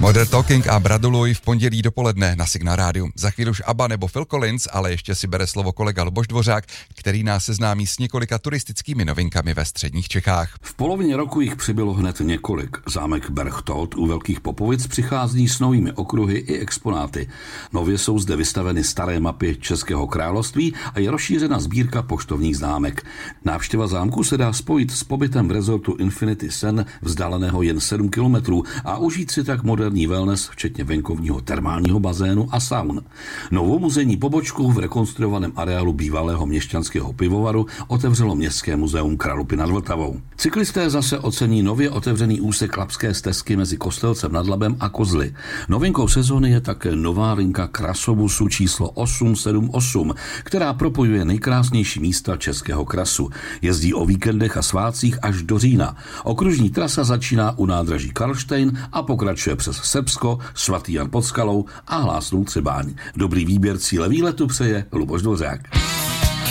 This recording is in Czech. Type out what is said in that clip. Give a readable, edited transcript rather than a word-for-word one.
Modern Talking a Braduluj v pondělí dopoledne na Signál Rádiu. Za chvíli už ABBA nebo Phil Collins, ale ještě si bere slovo kolega Luboš Dvořák, který nás seznámí s několika turistickými novinkami ve středních Čechách. V polovině roku jich přibylo hned několik. Zámek Berchtold u Velkých Popovic přichází s novými okruhy i exponáty. Nově jsou zde vystaveny staré mapy Českého království a je rozšířena sbírka poštovních známek. Návštěva zámku se dá spojit s pobytem v rezortu Infinity Sen, vzdáleného jen 7 kilometrů, a užít si tak moderní wellness, včetně venkovního termálního bazénu a saun. Novou muzejní pobočku v rekonstruovaném areálu bývalého měšťanského pivovaru otevřelo Městské muzeum Kralupy nad Vltavou. Cyklisté zase ocení nově otevřený úsek Labské stezky mezi Kostelcem nad Labem a Kozly. Novinkou sezóny je také nová linka krasobusu číslo 878, která propojuje nejkrásnější místa Českého krasu. Jezdí o víkendech a svátcích až do října. Okružní trasa začíná u nádraží Karlštejn a pokračuje přes Srbsko, Svatý Jan pod Skalou a Hlásnou Třebáň. Dobrý výběr cíle výletu přeje Luboš Dvořák.